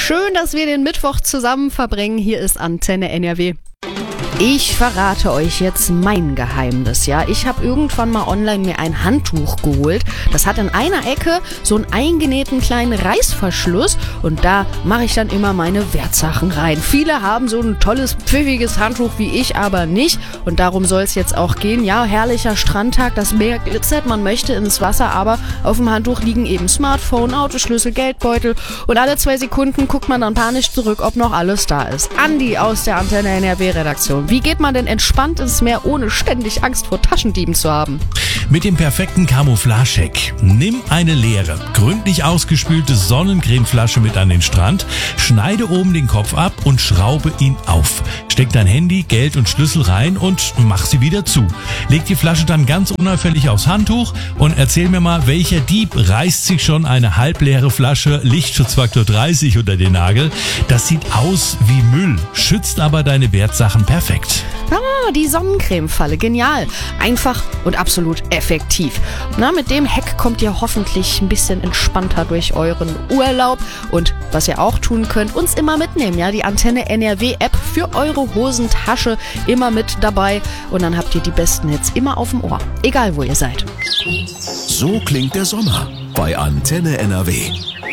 Schön, dass wir den Mittwoch zusammen verbringen. Hier ist Antenne NRW. Ich verrate euch jetzt mein Geheimnis, ja. Ich habe irgendwann mal online mir ein Handtuch geholt. Das hat in einer Ecke so einen eingenähten kleinen Reißverschluss und da mache ich dann immer meine Wertsachen rein. Viele haben so ein tolles, pfiffiges Handtuch wie ich, aber nicht. Und darum soll es jetzt auch gehen. Ja, herrlicher Strandtag, das Meer glitzert, man möchte ins Wasser, aber auf dem Handtuch liegen eben Smartphone, Autoschlüssel, Geldbeutel und alle 2 Sekunden guckt man dann panisch zurück, ob noch alles da ist. Andi aus der Antenne NRW-Redaktion. Wie geht man denn entspannt ins Meer, ohne ständig Angst vor Taschendieben zu haben? Mit dem perfekten Camouflage-Hack. Nimm eine leere, gründlich ausgespülte Sonnencremeflasche mit an den Strand, schneide oben den Kopf ab und schraube ihn auf. Steck dein Handy, Geld und Schlüssel rein und mach sie wieder zu. Leg die Flasche dann ganz unauffällig aufs Handtuch und erzähl mir mal, welcher Dieb reißt sich schon eine halbleere Flasche Lichtschutzfaktor 30 unter den Nagel? Das sieht aus wie Müll, schützt aber deine Wertsachen perfekt. Ah, die Sonnencreme-Falle. Genial. Einfach und absolut effektiv. Na, mit dem Hack kommt ihr hoffentlich ein bisschen entspannter durch euren Urlaub. Und was ihr auch tun könnt, uns immer mitnehmen. Ja, die Antenne NRW-App für eure Hosentasche immer mit dabei. Und dann habt ihr die besten Hits immer auf dem Ohr. Egal, wo ihr seid. So klingt der Sommer bei Antenne NRW.